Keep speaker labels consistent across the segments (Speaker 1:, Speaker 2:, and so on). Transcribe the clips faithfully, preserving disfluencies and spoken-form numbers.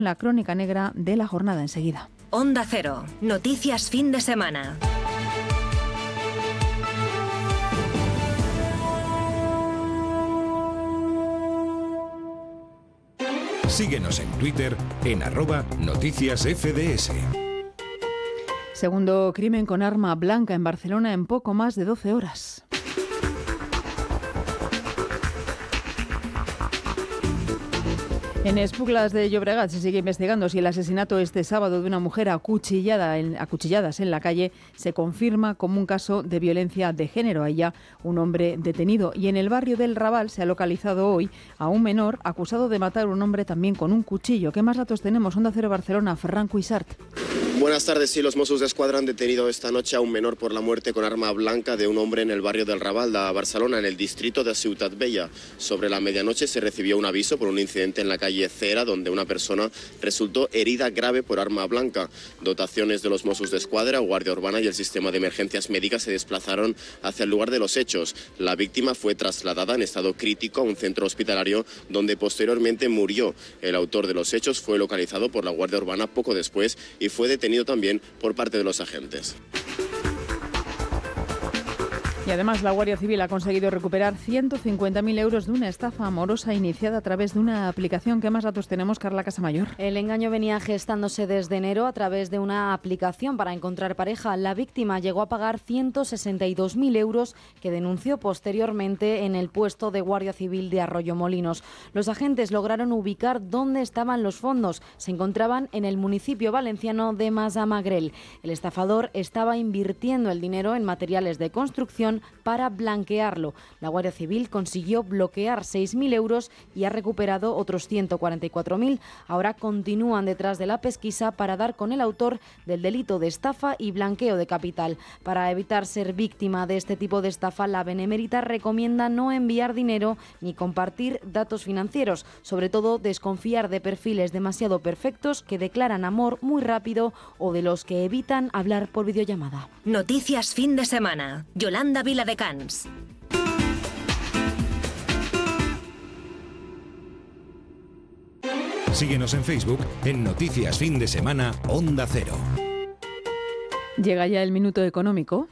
Speaker 1: La crónica negra de la jornada enseguida.
Speaker 2: Onda Cero, noticias fin de semana.
Speaker 3: Síguenos en Twitter en arroba noticias F D S.
Speaker 1: Segundo crimen con arma blanca en Barcelona en poco más de doce horas. En Esplugas de Llobregat se sigue investigando si el asesinato este sábado de una mujer acuchillada en, acuchilladas en la calle se confirma como un caso de violencia de género. Hay ya un hombre detenido. Y en el barrio del Raval se ha localizado hoy a un menor acusado de matar a un hombre también con un cuchillo. ¿Qué más datos tenemos? Onda Cero Barcelona, Ferran Cuixart.
Speaker 4: Buenas tardes. Sí, los Mossos d'Esquadra han detenido esta noche a un menor por la muerte con arma blanca de un hombre en el barrio del Raval de Barcelona, en el distrito de Ciutat Vella. Sobre la medianoche se recibió un aviso por un incidente en la calle Cera, donde una persona resultó herida grave por arma blanca. Dotaciones de los Mossos d'Esquadra, Guardia Urbana y el sistema de emergencias médicas se desplazaron hacia el lugar de los hechos. La víctima fue trasladada en estado crítico a un centro hospitalario, donde posteriormente murió. El autor de los hechos fue localizado por la Guardia Urbana poco después y fue detenido también por parte de los agentes.
Speaker 1: Y además la Guardia Civil ha conseguido recuperar ciento cincuenta mil euros de una estafa amorosa iniciada a través de una aplicación. ¿Qué más datos tenemos, Carla Casamayor?
Speaker 5: El engaño venía gestándose desde enero a través de una aplicación para encontrar pareja. La víctima llegó a pagar ciento sesenta y dos mil euros que denunció posteriormente en el puesto de Guardia Civil de Arroyomolinos. Los agentes lograron ubicar dónde estaban los fondos. Se encontraban en el municipio valenciano de Massamagrell. El estafador estaba invirtiendo el dinero en materiales de construcción para blanquearlo. La Guardia Civil consiguió bloquear seis mil euros y ha recuperado otros ciento cuarenta y cuatro mil. Ahora continúan detrás de la pesquisa para dar con el autor del delito de estafa y blanqueo de capital. Para evitar ser víctima de este tipo de estafa, la Benemérita recomienda no enviar dinero ni compartir datos financieros. Sobre todo, desconfiar de perfiles demasiado perfectos que declaran amor muy rápido o de los que evitan hablar por videollamada.
Speaker 2: Noticias fin de semana. Yolanda Viladecans.
Speaker 3: Síguenos en Facebook en Noticias Fin de Semana Onda Cero.
Speaker 1: Llega ya el minuto económico.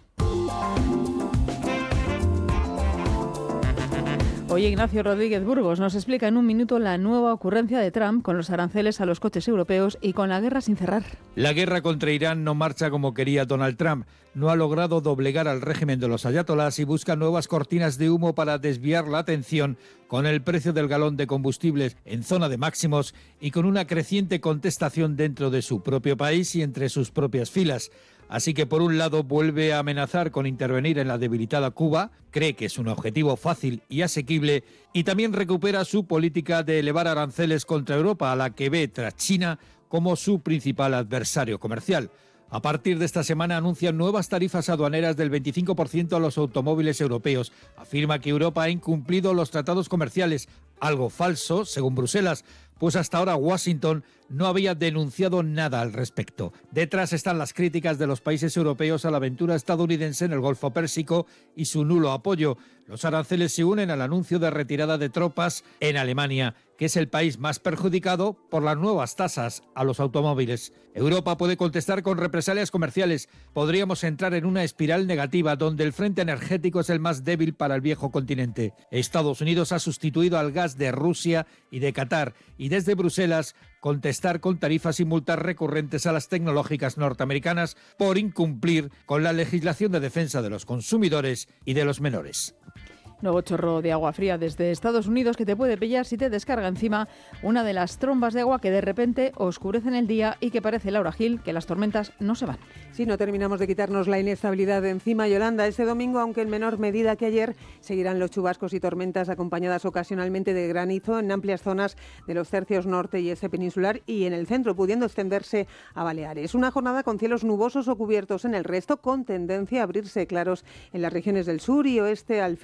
Speaker 1: Hoy Ignacio Rodríguez Burgos nos explica en un minuto la nueva ocurrencia de Trump con los aranceles a los coches europeos y con la guerra sin cerrar.
Speaker 6: La guerra contra Irán no marcha como quería Donald Trump. No ha logrado doblegar al régimen de los ayatolás y busca nuevas cortinas de humo para desviar la atención con el precio del galón de combustibles en zona de máximos y con una creciente contestación dentro de su propio país y entre sus propias filas. Así que, por un lado, vuelve a amenazar con intervenir en la debilitada Cuba, cree que es un objetivo fácil y asequible, y también recupera su política de elevar aranceles contra Europa, a la que ve, tras China, como su principal adversario comercial. A partir de esta semana anuncian nuevas tarifas aduaneras del veinticinco por ciento a los automóviles europeos. Afirma que Europa ha incumplido los tratados comerciales, algo falso, según Bruselas, pues hasta ahora Washington no había denunciado nada al respecto. Detrás están las críticas de los países europeos a la aventura estadounidense en el Golfo Pérsico y su nulo apoyo. Los aranceles se unen al anuncio de retirada de tropas en Alemania, que es el país más perjudicado por las nuevas tasas a los automóviles. Europa puede contestar con represalias comerciales. Podríamos entrar en una espiral negativa donde el frente energético es el más débil para el viejo continente. Estados Unidos ha sustituido al gas de Rusia y de Qatar, y desde Bruselas contestar con tarifas y multas recurrentes a las tecnológicas norteamericanas por incumplir con la legislación de defensa de los consumidores y de los menores.
Speaker 1: Nuevo chorro de agua fría desde Estados Unidos que te puede pillar si te descarga encima una de las trombas de agua que de repente oscurecen el día y que parece, Laura Gil, que las tormentas no se van.
Speaker 7: Sí, no terminamos de quitarnos la inestabilidad de encima, Yolanda. Este domingo, aunque en menor medida que ayer, seguirán los chubascos y tormentas acompañadas ocasionalmente de granizo en amplias zonas de los tercios norte y este peninsular y en el centro, pudiendo extenderse a Baleares. Una jornada con cielos nubosos o cubiertos en el resto, con tendencia a abrirse claros en las regiones del sur y oeste al final del día.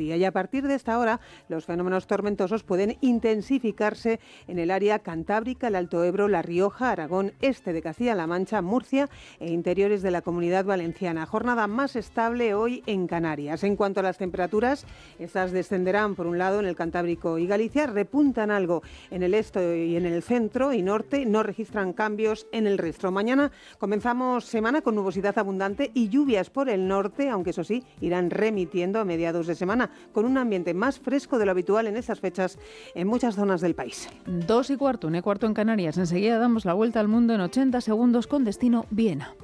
Speaker 7: día. Y a partir de esta hora, los fenómenos tormentosos pueden intensificarse en el área cantábrica, el Alto Ebro, La Rioja, Aragón, este de Castilla-La Mancha, Murcia e interiores de la Comunidad Valenciana. Jornada más estable hoy en Canarias. En cuanto a las temperaturas, estas descenderán por un lado en el Cantábrico y Galicia, repuntan algo en el este y en el centro y norte, no registran cambios en el resto. Mañana comenzamos semana con nubosidad abundante y lluvias por el norte, aunque eso sí, irán remitiendo a mediados de semana, con un ambiente más fresco de lo habitual en estas fechas en muchas zonas del país.
Speaker 1: Dos y cuarto, un y cuarto en Canarias. Enseguida damos la vuelta al mundo en ochenta segundos con destino Viena.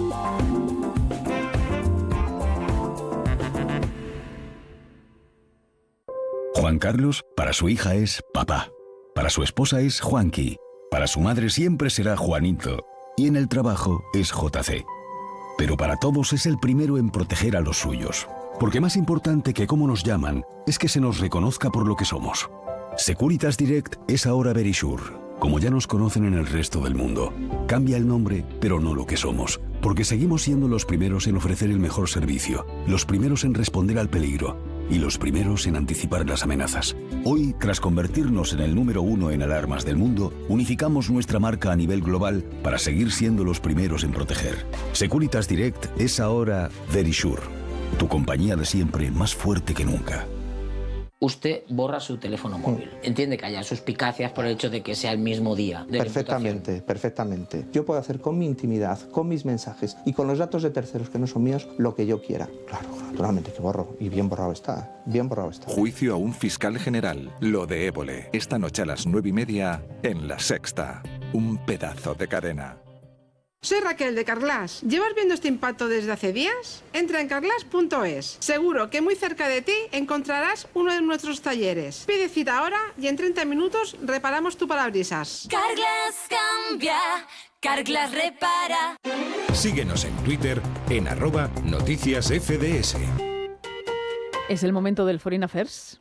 Speaker 3: Juan Carlos, para su hija es papá. Para su esposa es Juanqui. Para su madre siempre será Juanito. Y en el trabajo es J C. Pero para todos es el primero en proteger a los suyos. Porque más importante que cómo nos llaman es que se nos reconozca por lo que somos. Securitas Direct es ahora Verisure, como ya nos conocen en el resto del mundo. Cambia el nombre, pero no lo que somos. Porque seguimos siendo los primeros en ofrecer el mejor servicio, los primeros en responder al peligro y los primeros en anticipar las amenazas. Hoy, tras convertirnos en el número uno en alarmas del mundo, unificamos nuestra marca a nivel global para seguir siendo los primeros en proteger. Securitas Direct es ahora Verisure, tu compañía de siempre más fuerte que nunca.
Speaker 8: Usted borra su teléfono móvil. Entiende que haya suspicacias por el hecho de que sea el mismo día de
Speaker 9: Perfectamente,
Speaker 8: imputación.
Speaker 9: perfectamente. Yo puedo hacer con mi intimidad, con mis mensajes y con los datos de terceros que no son míos lo que yo quiera. Claro, naturalmente que borro. Y bien borrado está. Bien borrado está.
Speaker 10: Juicio a un fiscal general. Lo de Évole. Esta noche a las nueve y media en La Sexta. Un pedazo de cadena.
Speaker 11: Soy Raquel de Carglass. ¿Llevas viendo este impacto desde hace días? Entra en carglass punto es. Seguro que muy cerca de ti encontrarás uno de nuestros talleres. Pide cita ahora y en treinta minutos reparamos tu parabrisas.
Speaker 2: Carglass cambia, Carglass repara.
Speaker 3: Síguenos en Twitter en arroba noticias F D S.
Speaker 1: Es el momento del Foreign Affairs.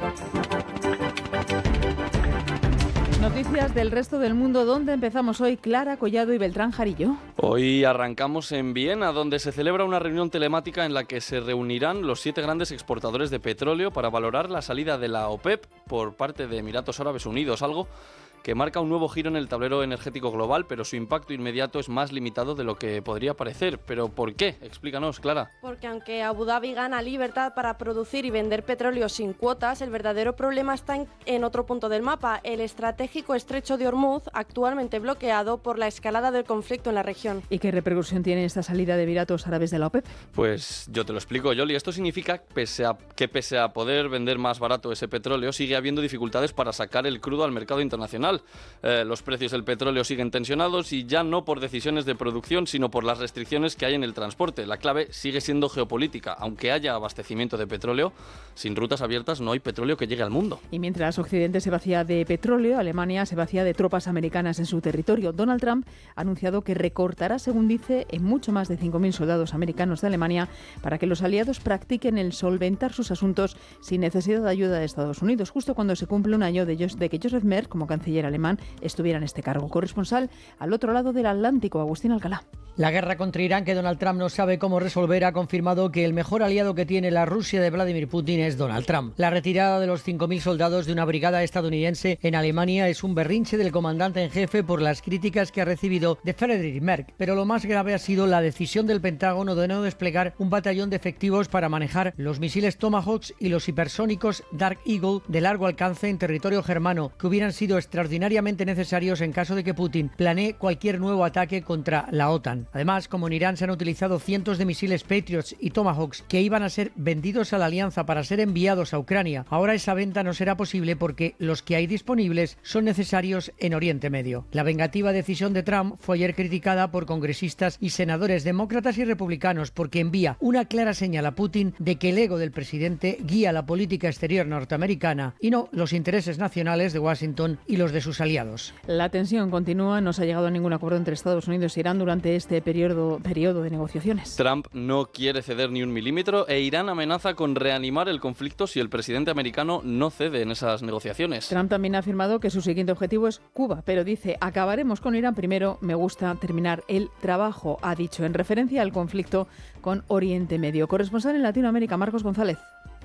Speaker 1: Noticias del resto del mundo, donde empezamos hoy. Clara Collado y Beltrán Jarillo.
Speaker 12: Hoy arrancamos en Viena, donde se celebra una reunión telemática en la que se reunirán los siete grandes exportadores de petróleo para valorar la salida de la OPEP por parte de Emiratos Árabes Unidos, algo que marca un nuevo giro en el tablero energético global, pero su impacto inmediato es más limitado de lo que podría parecer. ¿Pero por qué? Explícanos, Clara.
Speaker 13: Porque aunque Abu Dhabi gana libertad para producir y vender petróleo sin cuotas, el verdadero problema está en, en otro punto del mapa, el estratégico estrecho de Hormuz, actualmente bloqueado por la escalada del conflicto en la región.
Speaker 1: ¿Y qué repercusión tiene esta salida de Emiratos Árabes de la OPEP?
Speaker 12: Pues yo te lo explico, Yoli. Esto significa pese a, que pese a poder vender más barato ese petróleo, sigue habiendo dificultades para sacar el crudo al mercado internacional. Eh, los precios del petróleo siguen tensionados y ya no por decisiones de producción, sino por las restricciones que hay en el transporte. La clave sigue siendo geopolítica. Aunque haya abastecimiento de petróleo, sin rutas abiertas no hay petróleo que llegue al mundo.
Speaker 1: Y mientras Occidente se vacía de petróleo, Alemania se vacía de tropas americanas en su territorio. Donald Trump ha anunciado que recortará, según dice, en mucho más de cinco mil soldados americanos de Alemania para que los aliados practiquen el solventar sus asuntos sin necesidad de ayuda de Estados Unidos, justo cuando se cumple un año de, de que Joseph Merz, como canciller alemán, estuviera en este cargo. Corresponsal al otro lado del Atlántico, Agustín Alcalá.
Speaker 14: La guerra contra Irán, que Donald Trump no sabe cómo resolver, ha confirmado que el mejor aliado que tiene la Rusia de Vladimir Putin es Donald Trump. La retirada de los cinco mil soldados de una brigada estadounidense en Alemania es un berrinche del comandante en jefe por las críticas que ha recibido de Friedrich Merz. Pero lo más grave ha sido la decisión del Pentágono de no desplegar un batallón de efectivos para manejar los misiles Tomahawk y los hipersónicos Dark Eagle de largo alcance en territorio germano, que hubieran sido extraordinariamente necesarios en caso de que Putin planee cualquier nuevo ataque contra la OTAN. Además, como en Irán se han utilizado cientos de misiles Patriots y Tomahawks que iban a ser vendidos a la alianza para ser enviados a Ucrania, ahora esa venta no será posible porque los que hay disponibles son necesarios en Oriente Medio. La vengativa decisión de Trump fue ayer criticada por congresistas y senadores demócratas y republicanos porque envía una clara señal a Putin de que el ego del presidente guía la política exterior norteamericana y no los intereses nacionales de Washington y los de sus aliados.
Speaker 1: La tensión continúa, no se ha llegado a ningún acuerdo entre Estados Unidos e Irán durante este periodo, periodo de negociaciones.
Speaker 12: Trump no quiere ceder ni un milímetro e Irán amenaza con reanimar el conflicto si el presidente americano no cede en esas negociaciones.
Speaker 1: Trump también ha afirmado que su siguiente objetivo es Cuba, pero dice, acabaremos con Irán primero, me gusta terminar el trabajo, ha dicho, en referencia al conflicto con Oriente Medio. Corresponsal en Latinoamérica, Marcos González.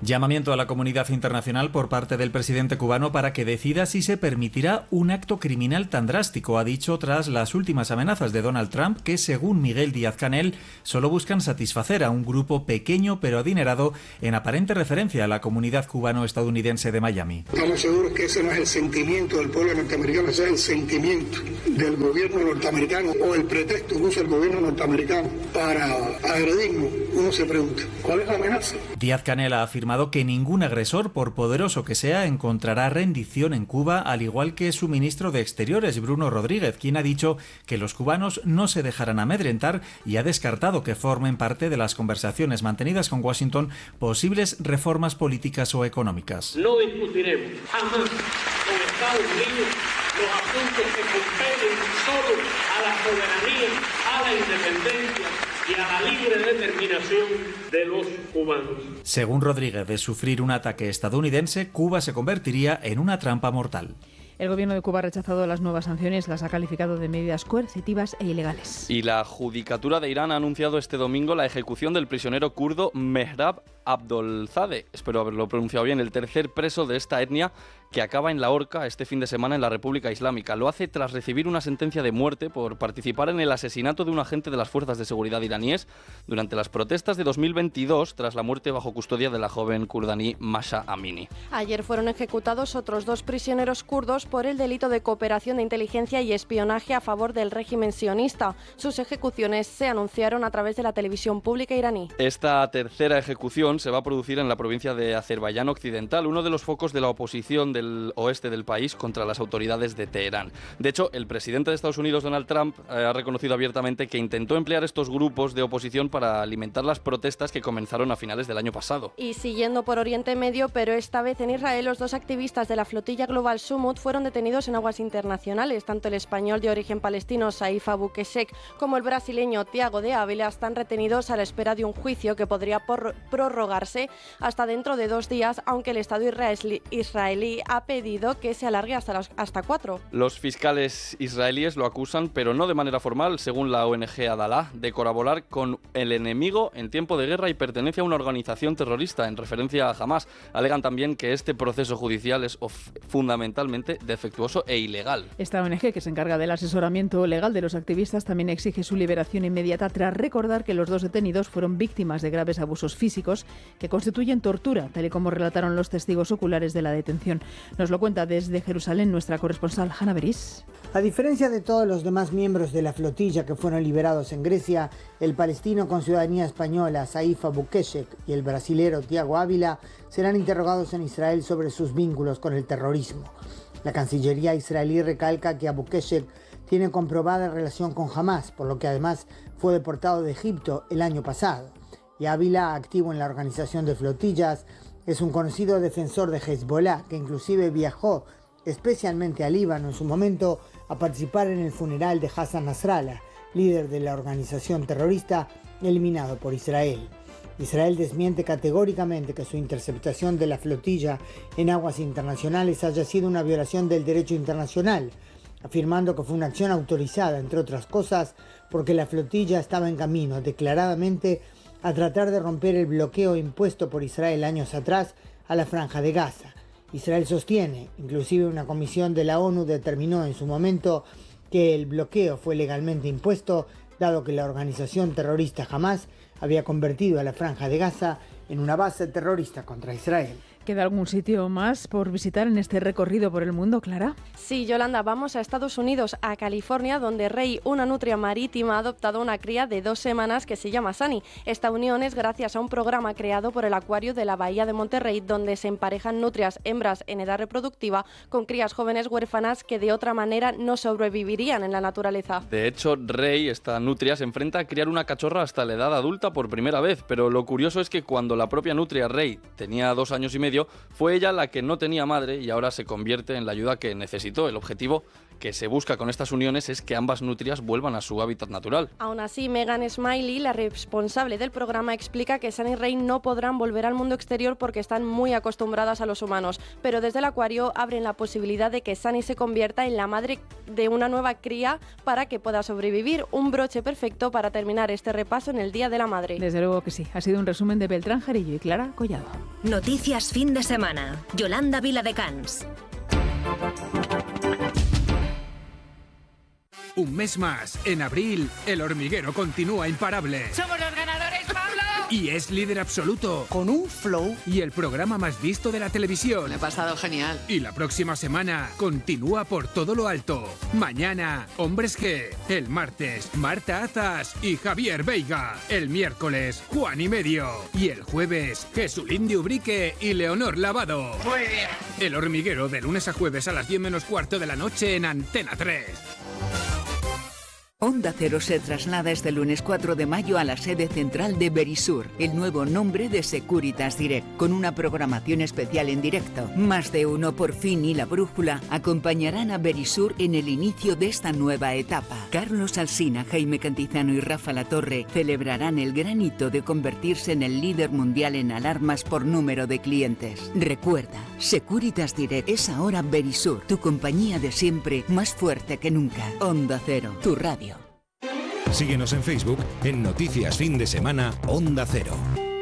Speaker 15: Llamamiento a la comunidad internacional por parte del presidente cubano para que decida si se permitirá un acto criminal tan drástico, ha dicho tras las últimas amenazas de Donald Trump, que según Miguel Díaz-Canel solo buscan satisfacer a un grupo pequeño pero adinerado, en aparente referencia a la comunidad cubano-estadounidense de Miami.
Speaker 16: Estamos seguros que ese no es el sentimiento del pueblo norteamericano, ese es el sentimiento del gobierno norteamericano o el pretexto que usa el gobierno norteamericano para agredirnos. Uno se pregunta, ¿cuál es la amenaza?
Speaker 15: Díaz-Canel ha afirmado que ningún agresor, por poderoso que sea, encontrará rendición en Cuba, al igual que su ministro de Exteriores, Bruno Rodríguez, quien ha dicho que los cubanos no se dejarán amedrentar y ha descartado que formen parte de las conversaciones mantenidas con Washington posibles reformas políticas o económicas.
Speaker 17: No discutiremos jamás con Estados Unidos los asuntos que competen solo a la soberanía, a la independencia y a la libre determinación de los cubanos.
Speaker 15: Según Rodríguez, de sufrir un ataque estadounidense, Cuba se convertiría en una trampa mortal.
Speaker 1: El gobierno de Cuba ha rechazado las nuevas sanciones, las ha calificado de medidas coercitivas e ilegales.
Speaker 12: Y la Judicatura de Irán ha anunciado este domingo la ejecución del prisionero kurdo Mehrab Abdolzadeh, espero haberlo pronunciado bien, el tercer preso de esta etnia que acaba en la horca este fin de semana en la República Islámica. Lo hace tras recibir una sentencia de muerte por participar en el asesinato de un agente de las fuerzas de seguridad iraníes durante las protestas de dos mil veintidós, tras la muerte bajo custodia de la joven kurdaní Masha Amini.
Speaker 13: Ayer fueron ejecutados otros dos prisioneros kurdos por el delito de cooperación de inteligencia y espionaje a favor del régimen sionista. Sus ejecuciones se anunciaron a través de la televisión pública iraní.
Speaker 12: Esta tercera ejecución se va a producir en la provincia de Azerbaiyán Occidental, uno de los focos de la oposición del oeste del país contra las autoridades de Teherán. De hecho, el presidente de Estados Unidos, Donald Trump, eh, ha reconocido abiertamente que intentó emplear estos grupos de oposición para alimentar las protestas que comenzaron a finales del año pasado.
Speaker 13: Y siguiendo por Oriente Medio, pero esta vez en Israel, los dos activistas de la flotilla Global Summit fueron detenidos en aguas internacionales. Tanto el español de origen palestino Saif Abu Keshek como el brasileño Tiago de Ávila están retenidos a la espera de un juicio que podría por prorrogarse hasta dentro de dos días, aunque el Estado israelí ha pedido que se alargue hasta, los, hasta cuatro.
Speaker 12: Los fiscales israelíes lo acusan, pero no de manera formal, según la O N G Adalah, de colaborar con el enemigo en tiempo de guerra y pertenencia a una organización terrorista, en referencia a Hamas. Alegan también que este proceso judicial es fundamentalmente defectuoso e ilegal.
Speaker 1: Esta O N G, que se encarga del asesoramiento legal de los activistas, también exige su liberación inmediata tras recordar que los dos detenidos fueron víctimas de graves abusos físicos que constituyen tortura, tal y como relataron los testigos oculares de la detención. Nos lo cuenta desde Jerusalén nuestra corresponsal Hanna Beris.
Speaker 18: A diferencia de todos los demás miembros de la flotilla que fueron liberados en Grecia, el palestino con ciudadanía española Saif Abu Keshek y el brasilero Tiago Ávila serán interrogados en Israel sobre sus vínculos con el terrorismo. La Cancillería israelí recalca que Abu Keshek tiene comprobada relación con Hamas, por lo que además fue deportado de Egipto el año pasado. Y Ávila, activo en la organización de flotillas, es un conocido defensor de Hezbollah, que inclusive viajó especialmente a Líbano en su momento a participar en el funeral de Hassan Nasrallah, líder de la organización terrorista eliminado por Israel. Israel desmiente categóricamente que su interceptación de la flotilla en aguas internacionales haya sido una violación del derecho internacional, afirmando que fue una acción autorizada, entre otras cosas, porque la flotilla estaba en camino declaradamente a tratar de romper el bloqueo impuesto por Israel años atrás a la Franja de Gaza. Israel sostiene, inclusive una comisión de la ONU determinó en su momento que el bloqueo fue legalmente impuesto, dado que la organización terrorista Hamas había convertido a la Franja de Gaza en una base terrorista contra Israel.
Speaker 1: ¿Queda algún sitio más por visitar en este recorrido por el mundo, Clara?
Speaker 13: Sí, Yolanda, vamos a Estados Unidos, a California, donde Rey, una nutria marítima, ha adoptado una cría de dos semanas que se llama Sunny. Esta unión es gracias a un programa creado por el Acuario de la Bahía de Monterrey, donde se emparejan nutrias hembras en edad reproductiva con crías jóvenes huérfanas que de otra manera no sobrevivirían en la naturaleza.
Speaker 12: De hecho, Rey, esta nutria, se enfrenta a criar una cachorra hasta la edad adulta por primera vez, pero lo curioso es que cuando la propia nutria Rey tenía dos años y medio, fue ella la que no tenía madre y ahora se convierte en la ayuda que necesitó. El objetivo que se busca con estas uniones es que ambas nutrias vuelvan a su hábitat natural.
Speaker 13: Aún así, Megan Smiley, la responsable del programa, explica que Sunny y Ray no podrán volver al mundo exterior porque están muy acostumbradas a los humanos, pero desde el acuario abren la posibilidad de que Sunny se convierta en la madre de una nueva cría para que pueda sobrevivir. Un broche perfecto para terminar este repaso en el Día de la Madre.
Speaker 1: Desde luego que sí. Ha sido un resumen de Beltrán Jarillo y Clara Collado.
Speaker 2: Noticias fin de semana. Yolanda Viladecans.
Speaker 19: Un mes más, en abril, El Hormiguero continúa imparable.
Speaker 20: ¡Somos los ganadores, Pablo!
Speaker 19: Y es líder absoluto. Con un flow. Y el programa más visto de la televisión.
Speaker 20: Me he pasado genial.
Speaker 19: Y la próxima semana, continúa por todo lo alto. Mañana, Hombres G. El martes, Marta Azas y Javier Veiga. El miércoles, Juan y Medio. Y el jueves, Jesulín de Ubrique y Leonor Lavado.
Speaker 20: Muy bien.
Speaker 19: El Hormiguero, de lunes a jueves a las diez menos cuarto de la noche en Antena tres.
Speaker 21: Onda Cero se traslada este lunes cuatro de mayo a la sede central de Verisur, el nuevo nombre de Securitas Direct, con una programación especial en directo. Más de uno por fin y La Brújula acompañarán a Verisur en el inicio de esta nueva etapa. Carlos Alsina, Jaime Cantizano y Rafa Latorre celebrarán el gran hito de convertirse en el líder mundial en alarmas por número de clientes. Recuerda, Securitas Direct es ahora Verisur, tu compañía de siempre, más fuerte que nunca. Onda Cero, tu radio.
Speaker 22: Síguenos en Facebook en Noticias Fin de Semana Onda Cero.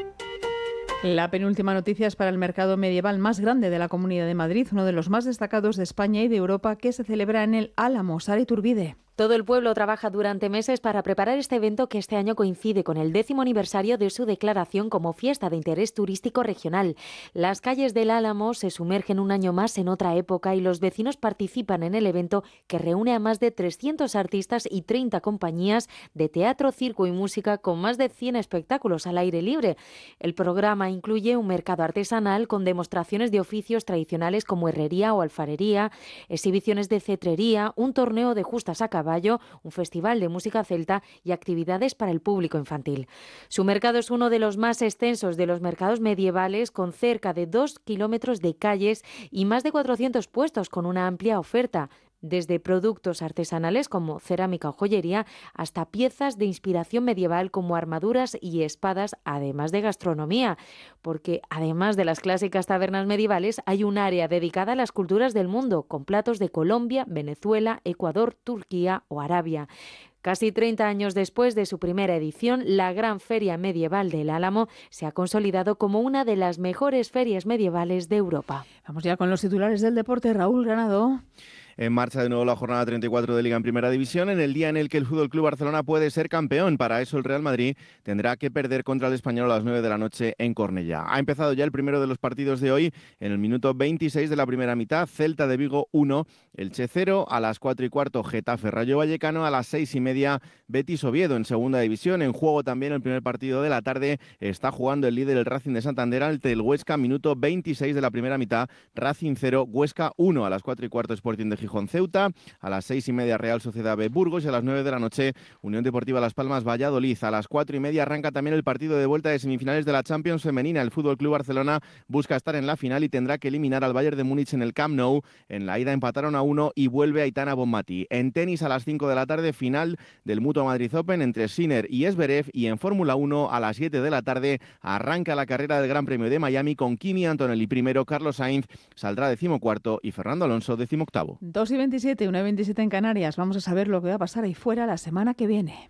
Speaker 1: La penúltima noticia es para el mercado medieval más grande de la Comunidad de Madrid, uno de los más destacados de España y de Europa, que se celebra en el Álamo. Sara Iturbide.
Speaker 5: Todo el pueblo trabaja durante meses para preparar este evento que este año coincide con el décimo aniversario de su declaración como fiesta de interés turístico regional. Las calles del Álamo se sumergen un año más en otra época y los vecinos participan en el evento que reúne a más de trescientos artistas y treinta compañías de teatro, circo y música con más de cien espectáculos al aire libre. El programa incluye un mercado artesanal con demostraciones de oficios tradicionales como herrería o alfarería, exhibiciones de cetrería, un torneo de justas a caballo, un festival de música celta y actividades para el público infantil. Su mercado es uno de los más extensos de los mercados medievales, con cerca de dos kilómetros de calles y más de cuatrocientos puestos con una amplia oferta, desde productos artesanales como cerámica o joyería hasta piezas de inspiración medieval como armaduras y espadas, además de gastronomía, porque además de las clásicas tabernas medievales hay un área dedicada a las culturas del mundo, con platos de Colombia, Venezuela, Ecuador, Turquía o Arabia. Casi treinta años después de su primera edición, la Gran Feria Medieval del Álamo se ha consolidado como una de las mejores ferias medievales de Europa.
Speaker 1: Vamos ya con los titulares del deporte. Raúl Granado.
Speaker 23: En marcha de nuevo la jornada treinta y cuatro de Liga en Primera División, en el día en el que el F C Barcelona puede ser campeón. Para eso el Real Madrid tendrá que perder contra el Español a las nueve de la noche en Cornellá. Ha empezado ya el primero de los partidos de hoy en el minuto veintiséis de la primera mitad. Celta de Vigo uno, Elche cero, a las cuatro y cuarto Getafe Rayo Vallecano, a las seis y media Betis Oviedo en Segunda División. En juego también el primer partido de la tarde está jugando el líder el Racing de Santander ante el Huesca, minuto veintiséis de la primera mitad. Racing cero, Huesca uno, a las cuatro y cuarto Sporting de Gijón Ceuta, a las seis y media Real Sociedad B Burgos y a las nueve de la noche Unión Deportiva Las Palmas Valladolid. A las cuatro y media arranca también el partido de vuelta de semifinales de la Champions femenina. El F C Barcelona busca estar en la final y tendrá que eliminar al Bayern de Múnich en el Camp Nou. En la ida empataron a uno y vuelve Aitana Bonmatí. En tenis a las cinco de la tarde, final del Mutua Madrid Open entre Sinner y Zverev, y en Fórmula uno a las siete de la tarde arranca la carrera del Gran Premio de Miami con Kimi Antonelli primero, Carlos Sainz saldrá decimocuarto y Fernando Alonso decimoctavo.
Speaker 1: dos y veintisiete, una y veintisiete en Canarias. Vamos a saber lo que va a pasar ahí fuera la semana que viene.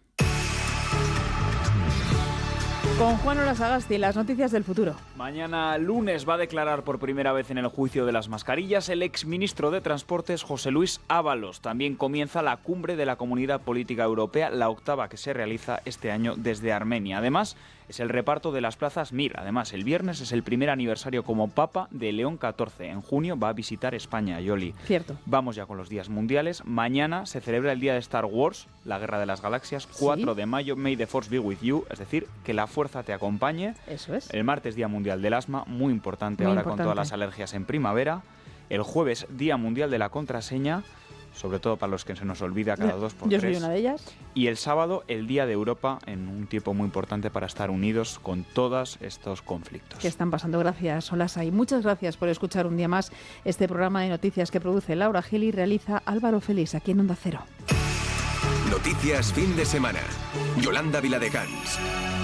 Speaker 1: Con Juan Olasagasti, las noticias del futuro.
Speaker 24: Mañana lunes va a declarar por primera vez en el juicio de las mascarillas el exministro de Transportes José Luis Ábalos. También comienza la cumbre de la Comunidad Política Europea, la octava que se realiza este año desde Armenia. Además, es el reparto de las plazas Mir. Además, el viernes es el primer aniversario como Papa de León catorce. En junio va a visitar España, Yoli.
Speaker 1: Cierto.
Speaker 24: Vamos ya con los días mundiales. Mañana se celebra el día de Star Wars, la Guerra de las Galaxias, cuatro de mayo, May the Force be with you, es decir, que la fuerza te acompañe.
Speaker 1: Eso es.
Speaker 24: El martes, Día Mundial del Asma, muy importante
Speaker 1: muy
Speaker 24: ahora
Speaker 1: importante.
Speaker 24: con todas las alergias en primavera. El jueves, Día Mundial de la Contraseña. sobre todo para los que se nos olvida cada dos por
Speaker 1: Yo
Speaker 24: tres.
Speaker 1: soy una de ellas.
Speaker 24: Y el sábado, el Día de Europa, en un tiempo muy importante para estar unidos con todos estos conflictos.
Speaker 1: Que están pasando. Gracias, Olasa. Y muchas gracias por escuchar un día más este programa de noticias que produce Laura Gil y realiza Álvaro Félix aquí en Onda Cero.
Speaker 4: Noticias fin de semana. Yolanda Viladecans.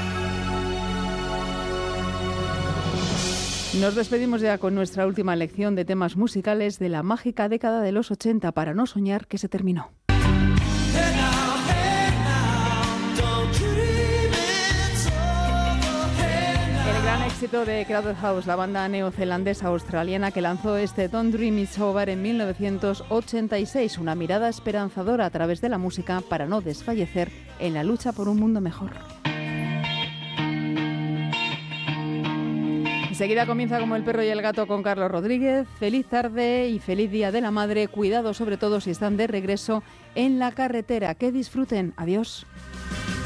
Speaker 1: Nos despedimos ya con nuestra última lección de temas musicales de la mágica década de los ochenta para no soñar que se terminó. El gran éxito de Crowded House, la banda neozelandesa australiana que lanzó este Don't Dream It's Over en mil novecientos ochenta y seis, una mirada esperanzadora a través de la música para no desfallecer en la lucha por un mundo mejor. Enseguida comienza Como el perro y el gato con Carlos Rodríguez. Feliz tarde y feliz Día de la Madre. Cuidado sobre todo si están de regreso en la carretera. Que disfruten. Adiós.